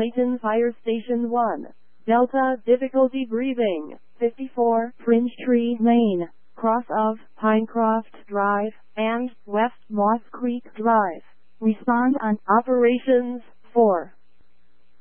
Clayton Fire Station 1. Delta, difficulty breathing. 54, Fringe Tree Lane, cross of Pinecroft Drive and West Moss Creek Drive. Respond on Operations 4.